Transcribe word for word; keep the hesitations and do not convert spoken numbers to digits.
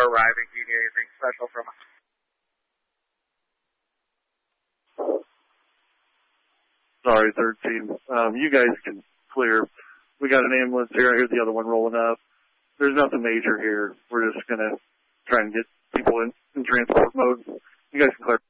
arriving. Do you need anything special from us? Sorry, third team. Um, you guys can clear. We got an ambulance here. I hear the other one rolling up. There's nothing major here. We're just going to try and get people in, in transport mode. You guys can clear.